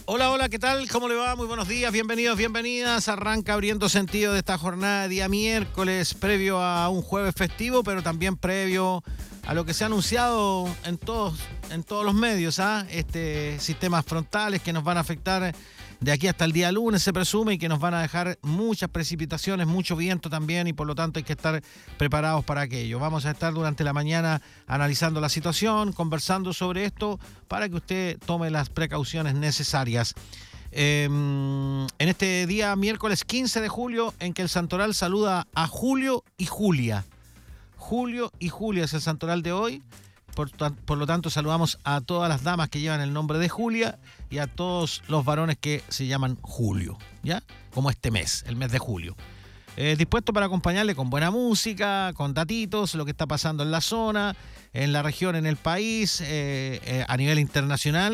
Hola, hola, ¿qué tal? ¿Cómo le va? Muy buenos días, bienvenidos, bienvenidas. Arranca abriendo sentido de esta jornada de día miércoles, previo a un jueves festivo, pero también previo a lo que se ha anunciado en todos los medios, sistemas frontales que nos van a afectar de aquí hasta el día lunes, se presume, y que nos van a dejar muchas precipitaciones, mucho viento también, y por lo tanto hay que estar preparados para aquello. Vamos a estar durante la mañana analizando la situación, conversando sobre esto, para que usted tome las precauciones necesarias. En este día miércoles 15 de julio, en que el santoral saluda a Julio y Julia. Julio y Julia es el santoral de hoy. Por lo tanto, saludamos a todas las damas que llevan el nombre de Julia y a todos los varones que se llaman Julio, ¿ya? Como este mes, el mes de julio. Dispuesto para acompañarle con buena música, con datitos, lo que está pasando en la zona, en la región, en el país, a nivel internacional.